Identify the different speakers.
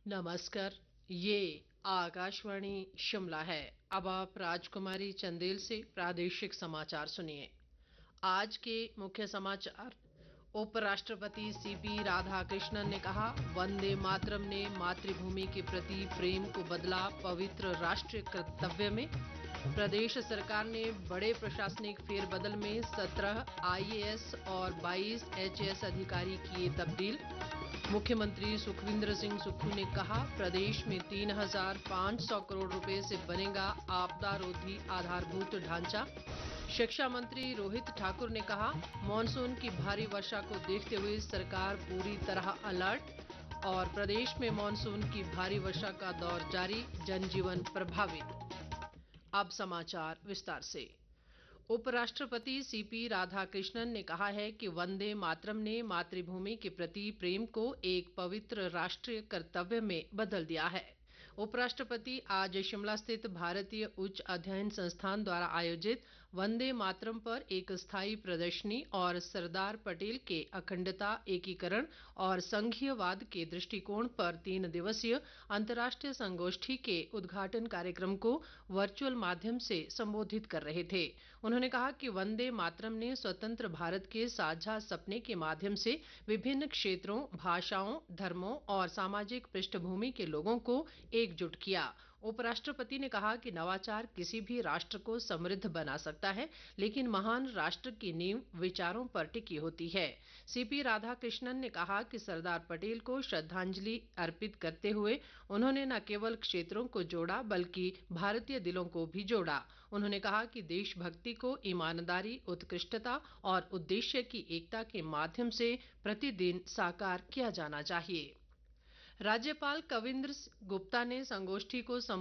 Speaker 1: नमस्कार। ये आकाशवाणी शिमला है। अब आप राजकुमारी चंदेल से प्रादेशिक समाचार सुनिए। आज के मुख्य समाचार। उपराष्ट्रपति सीपी राधाकृष्णन ने कहा, वंदे मातरम ने मातृभूमि के प्रति प्रेम को बदला पवित्र राष्ट्रीय कर्तव्य में। प्रदेश सरकार ने बड़े प्रशासनिक फेरबदल में 17 आईएएस और 22 एचएएस अधिकारी किए तब्दील। मुख्यमंत्री सुखविंदर सिंह सुक्खू ने कहा, प्रदेश में 3,500 करोड़ रुपए से बनेगा आपदा रोधी आधारभूत ढांचा। शिक्षा मंत्री रोहित ठाकुर ने कहा, मानसून की भारी वर्षा को देखते हुए सरकार पूरी तरह अलर्ट। और प्रदेश में मानसून की भारी वर्षा का दौर जारी, जनजीवन प्रभावित। अब समाचार विस्तार से। उपराष्ट्रपति सीपी राधाकृष्णन ने कहा है कि वंदे मातरम ने मातृभूमि के प्रति प्रेम को एक पवित्र राष्ट्रीय कर्तव्य में बदल दिया है। उपराष्ट्रपति आज शिमला स्थित भारतीय उच्च अध्ययन संस्थान द्वारा आयोजित वंदे मातरम पर एक स्थायी प्रदर्शनी और सरदार पटेल के अखंडता, एकीकरण और संघीयवाद के दृष्टिकोण पर 3 दिवसीय अंतर्राष्ट्रीय संगोष्ठी के उद्घाटन कार्यक्रम को वर्चुअल माध्यम से संबोधित कर रहे थे। उन्होंने कहा कि वंदे मातरम ने स्वतंत्र भारत के साझा सपने के माध्यम से विभिन्न क्षेत्रों, भाषाओं, धर्मों और सामाजिक पृष्ठभूमि के लोगों को एकजुट किया। उपराष्ट्रपति ने कहा कि नवाचार किसी भी राष्ट्र को समृद्ध बना सकता है, लेकिन महान राष्ट्र की नींव विचारों पर टिकी होती है। सीपी राधाकृष्णन ने कहा कि सरदार पटेल को श्रद्धांजलि अर्पित करते हुए उन्होंने न केवल क्षेत्रों को जोड़ा, बल्कि भारतीय दिलों को भी जोड़ा। उन्होंने कहा कि देशभक्ति को ईमानदारी, उत्कृष्टता और उद्देश्य की एकता के माध्यम से प्रतिदिन साकार किया जाना चाहिए। राज्यपाल कविंद्र गुप्ता ने संगोष्ठी को